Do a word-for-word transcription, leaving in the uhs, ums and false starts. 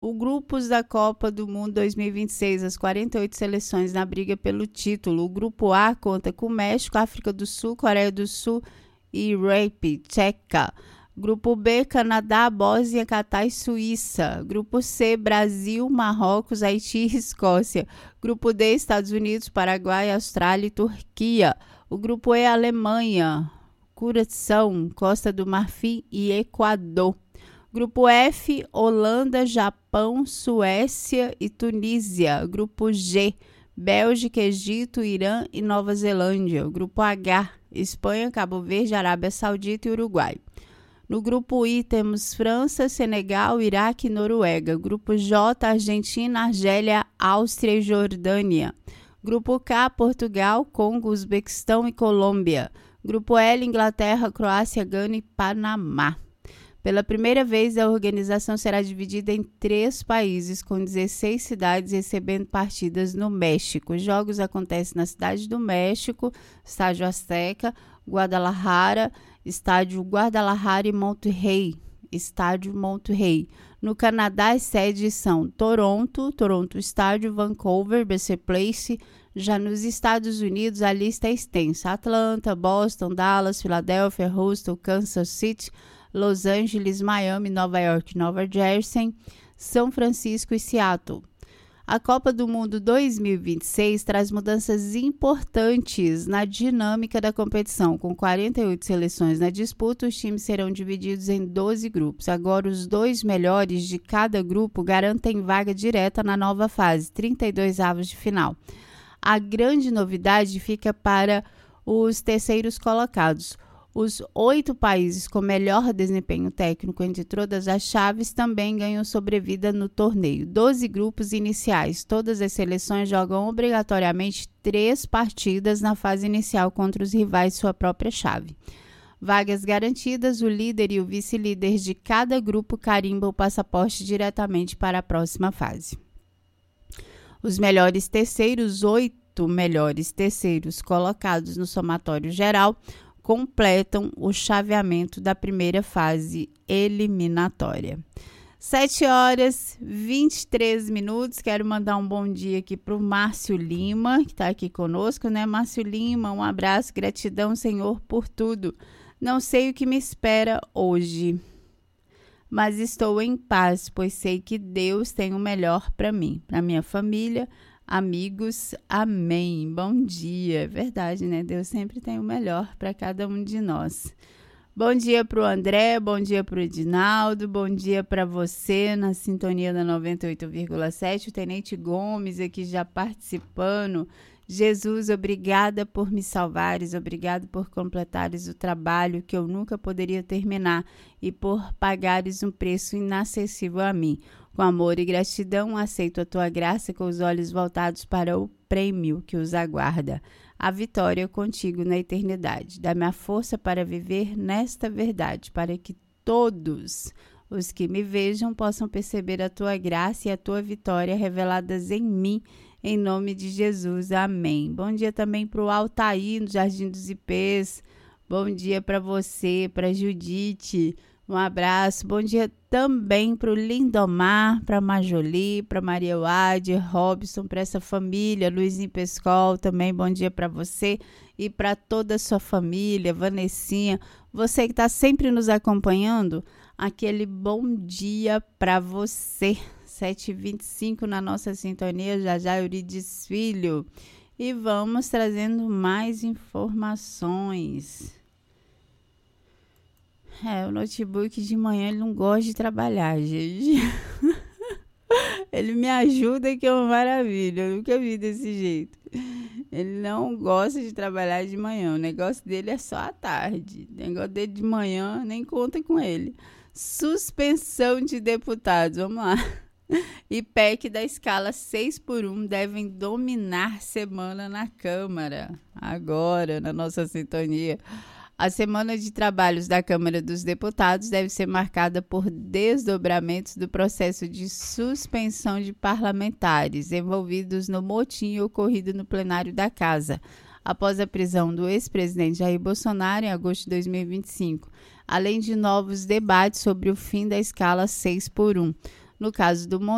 O grupos da Copa do Mundo dois mil e vinte e seis, as quarenta e oito seleções na briga pelo título. O grupo A conta com México, África do Sul, Coreia do Sul e República Tcheca. Grupo B, Canadá, Bósnia, Catar e Suíça. Grupo C, Brasil, Marrocos, Haiti e Escócia. Grupo D, Estados Unidos, Paraguai, Austrália e Turquia. O grupo E, Alemanha, Curaçao, Costa do Marfim e Equador. Grupo F, Holanda, Japão, Suécia e Tunísia. Grupo G, Bélgica, Egito, Irã e Nova Zelândia. Grupo H, Espanha, Cabo Verde, Arábia Saudita e Uruguai. No grupo I temos França, Senegal, Iraque e Noruega. Grupo J, Argentina, Argélia, Áustria e Jordânia. Grupo K, Portugal, Congo, Uzbequistão e Colômbia. Grupo L, Inglaterra, Croácia, Gana e Panamá. Pela primeira vez, a organização será dividida em três países, com dezesseis cidades recebendo partidas no México. Os jogos acontecem na Cidade do México, Estádio Azteca, Guadalajara, Estádio Guadalajara e Monterrey, Estádio Monterrey. No Canadá, as sedes são Toronto, Toronto Estádio, Vancouver, B C Place. Já nos Estados Unidos, a lista é extensa: Atlanta, Boston, Dallas, Filadélfia, Houston, Kansas City, Los Angeles, Miami, Nova York, Nova Jersey, São Francisco e Seattle. A Copa do Mundo dois mil e vinte e seis traz mudanças importantes na dinâmica da competição. Com quarenta e oito seleções na disputa, os times serão divididos em doze grupos. Agora, os dois melhores de cada grupo garantem vaga direta na nova fase, trinta e dois avos de final. A grande novidade fica para os terceiros colocados. Os oito países com melhor desempenho técnico entre todas as chaves também ganham sobrevida no torneio. doze grupos iniciais. Todas as seleções jogam obrigatoriamente três partidas na fase inicial contra os rivais de sua própria chave. Vagas garantidas, o líder e o vice-líder de cada grupo carimbam o passaporte diretamente para a próxima fase. Os melhores terceiros, oito melhores terceiros colocados no somatório geral, completam o chaveamento da primeira fase eliminatória. sete horas e vinte e três minutos. Quero mandar um bom dia aqui para o Márcio Lima, que está aqui conosco, né? Márcio Lima, um abraço, gratidão, Senhor, por tudo. Não sei o que me espera hoje, mas estou em paz, pois sei que Deus tem o melhor para mim, para minha família, amigos, amém. Bom dia, é verdade, né? Deus sempre tem o melhor para cada um de nós. Bom dia para o André, bom dia para o Edinaldo, bom dia para você na sintonia da noventa e oito vírgula sete, o Tenente Gomes aqui já participando. Jesus, obrigada por me salvares, obrigado por completares o trabalho que eu nunca poderia terminar e por pagares um preço inacessível a mim. Com amor e gratidão, aceito a tua graça com os olhos voltados para o prêmio que os aguarda. A vitória contigo na eternidade. Dá-me a força para viver nesta verdade, para que todos os que me vejam possam perceber a tua graça e a tua vitória reveladas em mim, em nome de Jesus. Amém. Bom dia também para o Altair, no Jardim dos Ipês. Bom dia para você, para Judite. Um abraço. Bom dia também para o Lindomar, para a Majoli, para Maria Wade, Robson, para essa família, Luizinho Pescol, também bom dia para você e para toda a sua família, Vanessinha, você que está sempre nos acompanhando, aquele bom dia para você. sete e vinte e cinco na nossa sintonia, já já Euridice Filho. E vamos trazendo mais informações. É, o notebook de manhã ele não gosta de trabalhar, gente. Ele me ajuda, que é uma maravilha. Eu nunca vi desse jeito. Ele não gosta de trabalhar de manhã. O negócio dele é só à tarde. O negócio dele de manhã, nem conta com ele. Suspensão de deputados. Vamos lá. E P E C da escala seis por um devem dominar semana na Câmara. Agora, na nossa sintonia. A semana de trabalhos da Câmara dos Deputados deve ser marcada por desdobramentos do processo de suspensão de parlamentares envolvidos no motim ocorrido no plenário da Casa, após a prisão do ex-presidente Jair Bolsonaro em agosto de dois mil e vinte e cinco, além de novos debates sobre o fim da escala seis por um. No caso do